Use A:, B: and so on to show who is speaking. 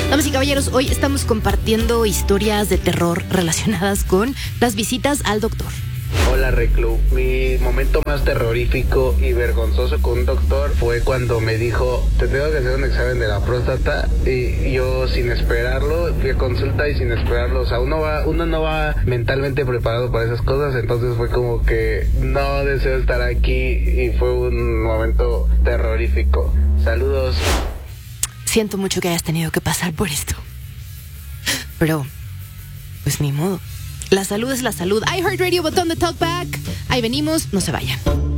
A: Damas y caballeros, hoy estamos compartiendo historias de terror relacionadas con las visitas al doctor.
B: Hola Reclu, mi momento más terrorífico y vergonzoso con un doctor fue cuando me dijo, te tengo que hacer un examen de la próstata, y yo sin esperarlo fui a consulta y sin esperarlo, o sea, uno no va mentalmente preparado para esas cosas, entonces fue como que no deseo estar aquí y fue un momento terrorífico. Saludos.
A: Siento mucho que hayas tenido que pasar por esto, pero pues ni modo. La salud es la salud. iHeartRadio, botón de talkback. Ahí venimos, no se vayan.